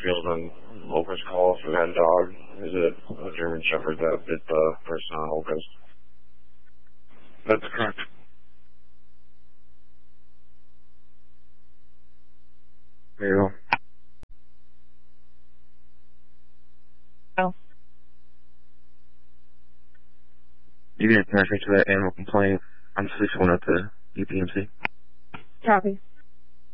field on Locust call for that dog. Is it a German Shepherd that bit the person on Locust? That's correct. There you go. Oh. You can attach me to that animal complaint. I'm 6-1 at the UPMC. Copy.